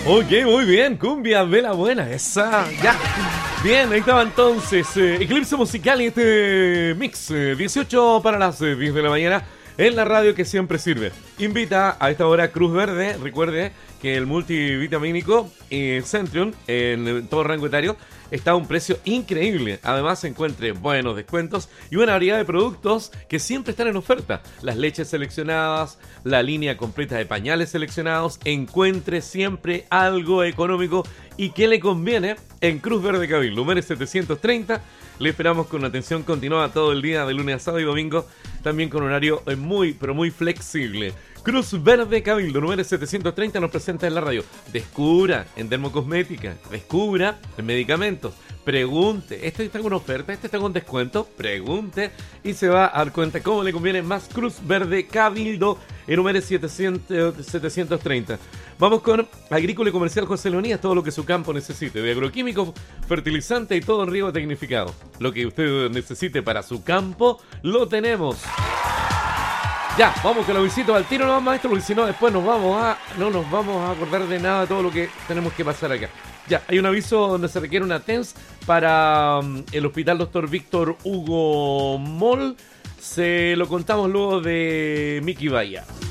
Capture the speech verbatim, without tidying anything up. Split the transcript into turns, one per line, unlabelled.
Ok, muy bien, cumbia de la buena, esa, ya. Bien, ahí estaba entonces eh, Eclipse Musical y este mix, eh, dieciocho para las eh, diez de la mañana en la radio que siempre sirve. Invita a esta hora Cruz Verde, recuerde que el multivitamínico eh, Centrium en todo rango etario está a un precio increíble. Además se encuentre buenos descuentos y una variedad de productos que siempre están en oferta. Las leches seleccionadas, la línea completa de pañales seleccionados. Encuentre siempre algo económico y que le conviene en Cruz Verde Cabildo, número setecientos treinta. Le esperamos con atención continuada todo el día, de lunes a sábado y domingo, también con horario muy, pero muy flexible. Cruz Verde Cabildo, número setecientos treinta, nos presenta en la radio. Descubra en dermocosmética, descubra en medicamentos. Pregunte, ¿este está con oferta? ¿Este está con descuento? Pregunte y se va a dar cuenta cómo le conviene más Cruz Verde Cabildo, en número setecientos treinta. Vamos con Agrícola y Comercial José Leonías, todo lo que su campo necesite, de agroquímicos, fertilizante y todo en riego tecnificado. Lo que usted necesite para su campo, lo tenemos. Ya, vamos que lo visito al tiro, no, maestro, porque si no después nos vamos a, no nos vamos a acordar de nada de todo lo que tenemos que pasar acá. Ya, hay un aviso donde se requiere una T E N S para um, el Hospital Doctor Víctor Hugo Moll. Se lo contamos luego de Miki Bahía.